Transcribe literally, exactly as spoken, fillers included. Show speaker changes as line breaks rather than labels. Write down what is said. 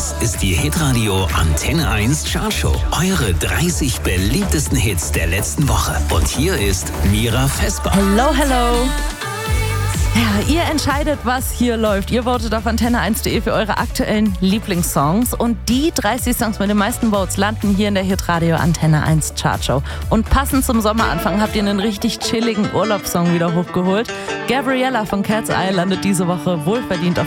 Das ist die Hitradio Antenne eins Chartshow. Eure dreißig beliebtesten Hits der letzten Woche. Und hier ist Mira Vesper.
Hello, hello. Ja, ihr entscheidet, was hier läuft. Ihr votet auf antenne eins punkt de für eure aktuellen Lieblingssongs. Und die dreißig Songs mit den meisten Votes landen hier in der Hitradio Antenne eins Chartshow. Und passend zum Sommeranfang habt ihr einen richtig chilligen Urlaubssong wieder hochgeholt. Gabriella von Cat's Eye landet diese Woche wohlverdient auf